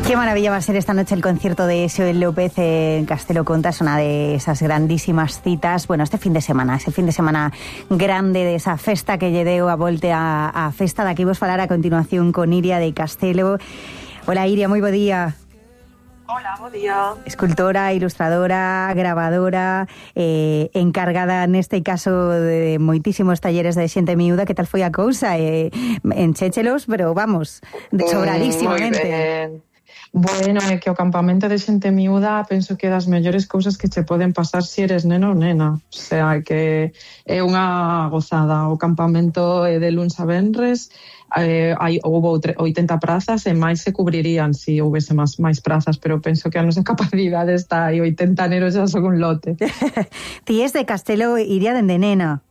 Qué maravilla va a ser esta noche el concierto de Xoel López en Castelo Conta. Es una de esas grandísimas citas. Bueno, este fin de semana, es el fin de semana grande de esa festa que lle deu a volte a festa. Daqui vos falar a continuación con Iria de Castelo. Hola Iria, moi bo día. Hola, bo día. Escultora, ilustradora, grabadora, encargada neste caso de moitísimos talleres de xente miúda. Que tal foi a cousa? Enchéchelos, pero vamos, sobradísimamente. Bueno, é que o campamento de xente miúda penso que é das mellores cousas que che poden pasar se eres neno ou nena. O sea, que é unha gozada. O campamento é de luns a venres. Houve 80 prazas e máis se cubrirían se houvese máis prazas, pero penso que a nosa capacidade está aí, 80 neros xa son un lote. Ti es de Castelo, Iria, dende nena?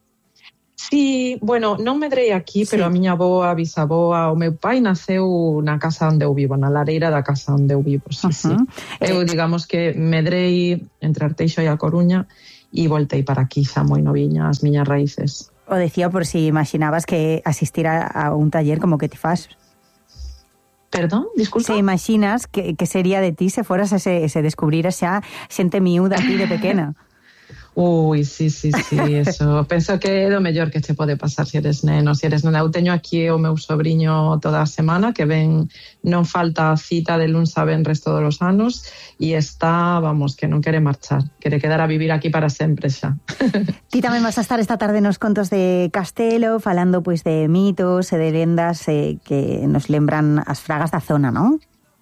Sí, bueno, non medrei aquí, pero a miña avoa, bisaboa, o meu pai naceu na casa onde eu vivo, na lareira da casa onde eu vivo, sí. Eu, digamos que medrei entre Arteixo e a Coruña e voltei para aquí xa moi noviña, as miñas raíces. O decía por si imaginabas que asistir a un taller como que ti fas. Perdón, disculpa. Se imaginas que sería de ti se foras se descubriras xa xente miúda aquí de pequena? Ui, sí, eso. Penso que é do mellor que che pode pasar se eres neno, se eres nena. Eu teño aquí o meu sobrinho toda a semana, que ven, non falta cita de luns a venres todos os anos, e está, vamos, que non quere marchar, quere quedar a vivir aquí para sempre xa. Ti tamén vas a estar esta tarde nos contos de Castelo, falando pois de mitos e de lendas que nos lembran as fragas da zona, non?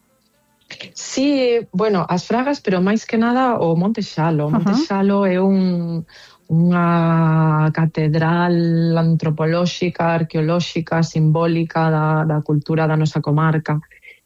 Sí, bueno, as fragas, pero máis que nada o Monte Xalo. O Monte Xalo é unha catedral antropolóxica, arqueolóxica, simbólica da cultura da nosa comarca.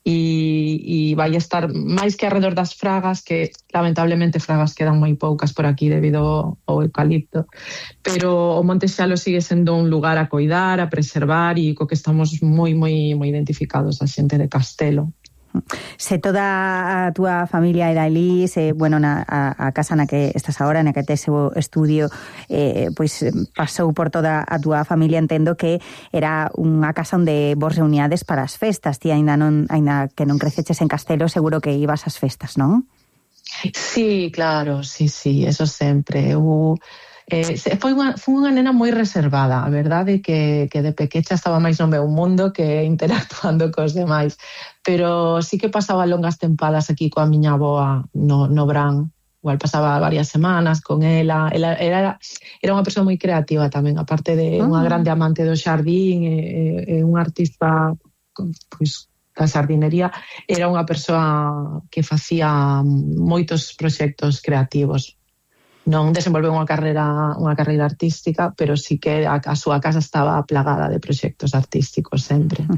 E vai estar máis que alrededor das fragas, que lamentablemente fragas quedan moi poucas por aquí debido ao eucalipto, pero o Monte Xalo sigue sendo un lugar a coidar, a preservar, e co que estamos moi identificados a xente de Castelo. Se toda a túa familia era ali, bueno, a casa na que estás agora, na que tes o estudio, pois pasou por toda a túa familia, entendo que era unha casa onde vos reuníades para as festas. Ti aínda que non creceches en Castelo, seguro que ibas ás festas, non? Sí, claro, sí, eso sempre. Foi unha nena moi reservada, a verdade que de pequecha estaba máis no meu mundo que interactuando cos demais, pero sí que pasaba longas tempadas aquí coa miña avoa no Brán. Igual pasaba varias semanas con ela era unha persoa moi creativa tamén, aparte de unha grande amante do xardín e unha artista pois da xardinería, era unha persoa que facía moitos proxectos creativos. Non desenvolveu unha carreira artística, pero sí que a súa casa estaba plagada de proxectos artísticos sempre.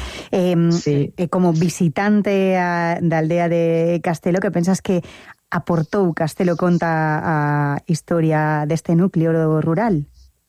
Sí. Como visitante da aldea de Castelo, que pensas que aportou Castelo Conta a historia deste núcleo rural?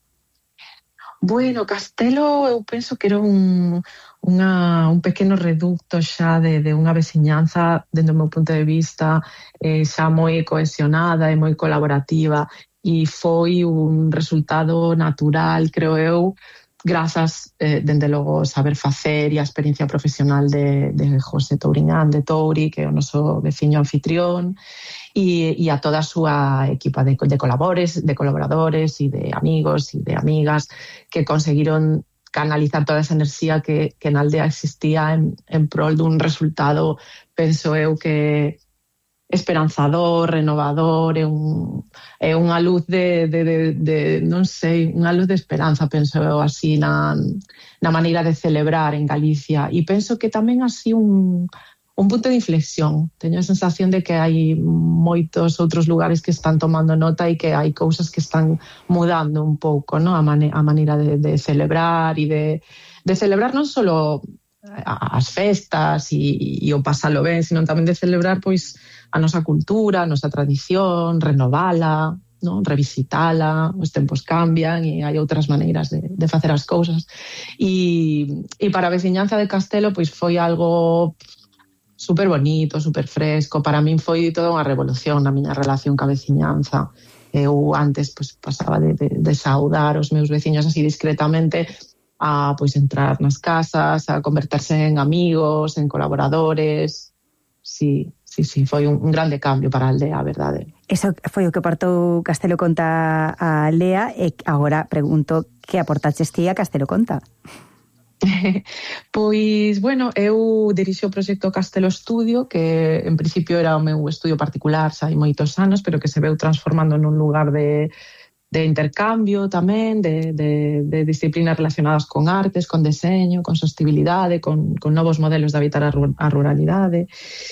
Bueno, Castelo eu penso que era un pequeno reducto xa de unha veciñanza, dentro do meu punto de vista, xa moi cohesionada e moi colaborativa, e foi un resultado natural, creo eu, grazas, dende logo, saber facer e a experiencia profesional de José Touriñán de Touri, que é o noso veciño anfitrión, e a toda a súa equipa de colaboradores e de amigos e de amigas que conseguiron canalizar toda esa enerxía que na aldea existía en prol dun resultado, penso eu, que esperanzador, renovador, é unha luz de non sei, unha luz de esperanza, penso eu, así na maneira de celebrar en Galicia. E penso que tamén así un punto de inflexión. Teño a sensación de que hai moitos outros lugares que están tomando nota e que hai cousas que están mudando un pouco, ¿no? A maneira de celebrar e de celebrar non só as festas e o pasalo ben, sino tamén de celebrar pois a nosa cultura, a nosa tradición, renovala, ¿no? Revisitala, os tempos cambian e hai outras maneiras de facer as cousas. E para a veciñanza de Castelo pois foi algo super bonito, super fresco. Para min foi toda unha revolución na miña relación ca veciñanza. Eu antes pois, pasaba de saudar os meus veciños así discretamente a pois entrar nas casas, a converterse en amigos, en colaboradores, foi un grande cambio para a aldea, a verdade. Eso foi o que aportou Castelo Conta a aldea, e agora pregunto que aportaches ti a Castelo Conta? Pois, bueno, eu dirixo o proxecto Castelo Estudio, que en principio era o meu estudio particular xa hai moitos anos, pero que se veu transformando nun lugar de intercambio tamén, de disciplinas relacionadas con artes, con deseño, con sostenibilidade, con novos modelos de habitar a ruralidade.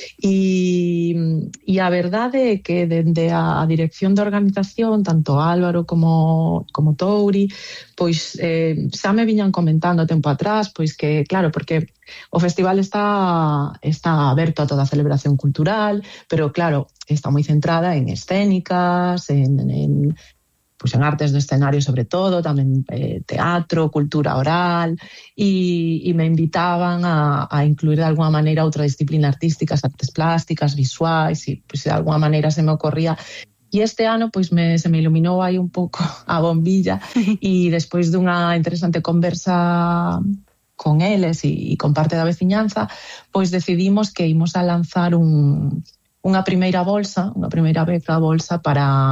E a verdade é que dende a dirección da organización, tanto Álvaro como Touri, pois xa me viñan comentando tempo atrás, pois que, claro, porque o festival está aberto a toda a celebración cultural, pero claro, está moi centrada en escénicas, en artes do escenario sobre todo, tamén teatro, cultura oral, e me invitaban a incluir de alguma maneira outra disciplina artística, as artes plásticas, visuais, e pois, de alguma maneira se me ocorría. E este ano pois se me iluminou aí un pouco a bombilla, e despois dunha interesante conversa con eles e con parte da veciñanza, pois decidimos que imos a lanzar unha primeira beca bolsa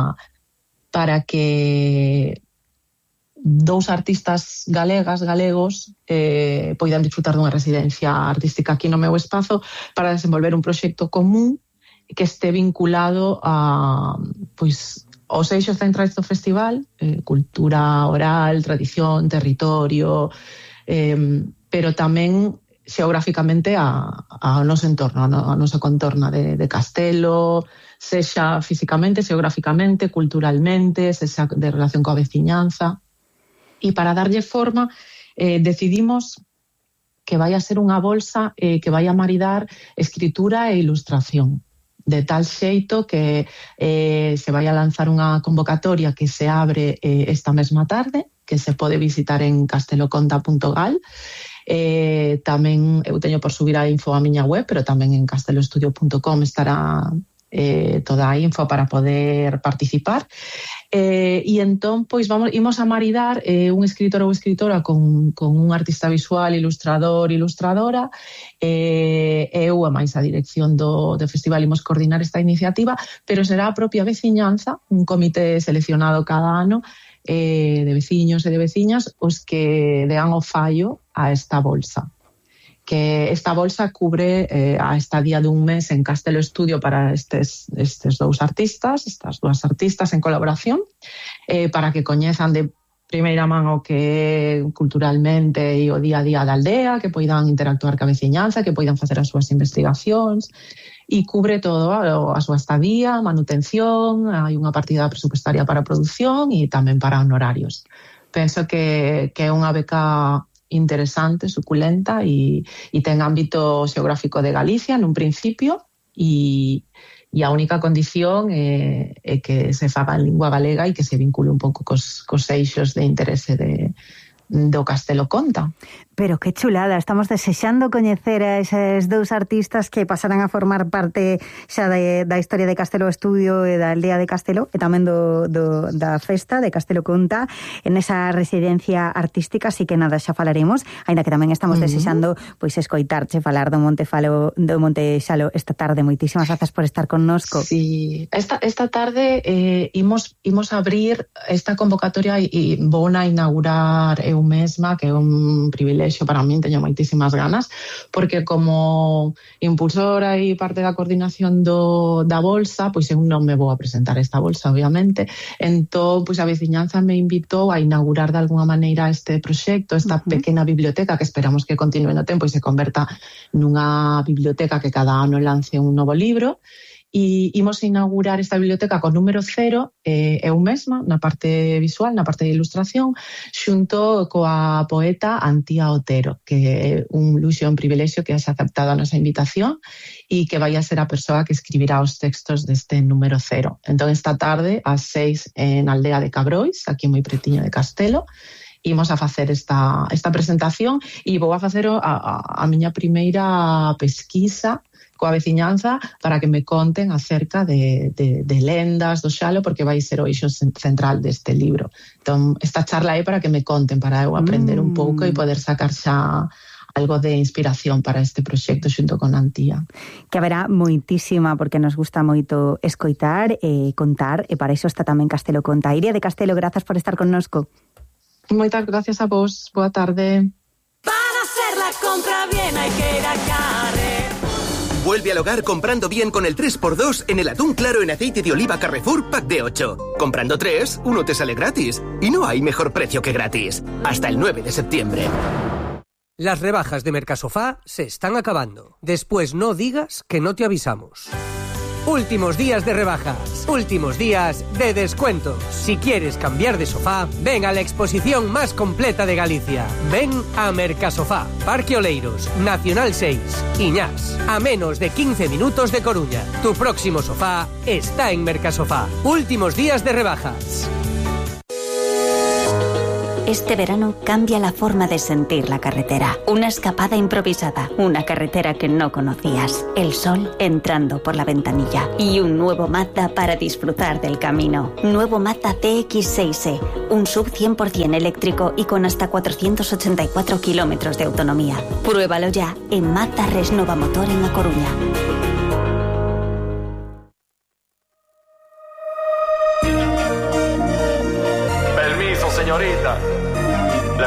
para que dous artistas galegos poidan disfrutar dunha residencia artística aquí no meu espazo para desenvolver un proxecto común que este vinculado a os eixos centrais do festival, cultura oral, tradición, territorio, pero tamén xeográficamente ao noso entorno, a nosa contorna de Castelo, sexa físicamente, xeográficamente, culturalmente, sexa de relación coa veciñanza. E para darlle forma, decidimos que vai a ser unha bolsa que vai a maridar escritura e ilustración, de tal xeito que se vai a lanzar unha convocatoria que se abre esta mesma tarde, que se pode visitar en casteloconta.gal. Tamén eu teño por subir a info a miña web, pero tamén en casteloestudio.com estará toda a info para poder participar. E entón, pois imos a maridar un escritor ou escritora con un artista visual, ilustrador, ilustradora. Eu e máis a dirección do festival imos coordinar esta iniciativa, pero será a propia veciñanza, un comité seleccionado cada ano de veciños e de veciñas os que dean o fallo a esta bolsa. Que esta bolsa cubre a estadía dun mes en Castelo Estudio para estes dous artistas, estas dúas artistas en colaboración, para que coñezan de primeira man o que culturalmente e o día a día da aldea, que poidan interactuar ca veciñanza, que poidan facer as súas investigacións, e cubre todo a súa estadía, manutención, hai unha partida presupuestaria para a produción e tamén para honorarios. Penso que é unha beca interesante, suculenta e ten ámbito xeográfico de Galicia nun principio e a única condición é que se faga en lingua galega e que se vincule un pouco cos eixos de interese do Castelo Conta. Pero que chulada, estamos desexando coñecer a eses dous artistas que pasarán a formar parte xa da historia de Castelo Estudio e da aldea de Castelo e tamén da festa de Castelo Conta en esa residencia artística, así que nada, xa falaremos, aínda que tamén estamos desexando pois escoitarche falar do Monte Xalo esta tarde. Moitísimas grazas por estar connosco. Sí, esta tarde imos abrir esta convocatoria e vou a inaugurar eu mesma, que é un privilexio para min, teño moitísimas ganas, porque como impulsora e parte da coordinación da bolsa, pois eu non me vou a presentar esta bolsa, obviamente. Entón, pois a veciñanza me invitou a inaugurar de alguna maneira este proxecto, esta pequena biblioteca que esperamos que continue no tempo e se converta nunha biblioteca que cada ano lance un novo libro. E imos inaugurar esta biblioteca con número 0, eu mesma, na parte visual, na parte de ilustración, xunto coa poeta Antía Otero, que é un luxo e un privilexio que has aceptado a nosa invitación e que vai a ser a persoa que escribirá os textos deste número 0. Entón, esta tarde, ás 6, en Aldea de Cabrois, aquí moi pretiño de Castelo, imos a facer esta presentación e vou a facer a miña primeira pesquisa coa veciñanza para que me conten acerca de lendas do Xalo, porque vai ser o eixo central deste libro. Entón, esta charla é para que me conten, para eu aprender un pouco e poder sacar xa algo de inspiración para este proxecto xunto con Antía. Que haberá moitísima, porque nos gusta moito escoitar e contar, e para iso está tamén Castelo Conta. Iria de Castelo, grazas por estar connosco. Moitas gracias a vos, boa tarde. Para hacer la compra bien hay que ir a Carrer. Vuelve al hogar comprando bien con el 3x2 en el atún claro en aceite de oliva Carrefour Pack de 8. Comprando 3, uno te sale gratis. Y no hay mejor precio que gratis. Hasta el 9 de septiembre. Las rebajas de Mercasofá se están acabando. Después no digas que no te avisamos. Últimos días de rebajas, últimos días de descuentos. Si quieres cambiar de sofá, ven a la exposición más completa de Galicia. Ven a Mercasofá, Parque Oleiros, Nacional 6, Iñás, a menos de 15 minutos de Coruña. Tu próximo sofá está en Mercasofá. Últimos días de rebajas. Este verano cambia la forma de sentir la carretera. Una escapada improvisada, una carretera que no conocías, el sol entrando por la ventanilla y un nuevo Mazda para disfrutar del camino. Nuevo Mazda CX-6e, un sub 100% eléctrico y con hasta 484 kilómetros de autonomía. Pruébalo ya en Mazda Resnova Motor en A Coruña. Permiso, señorita.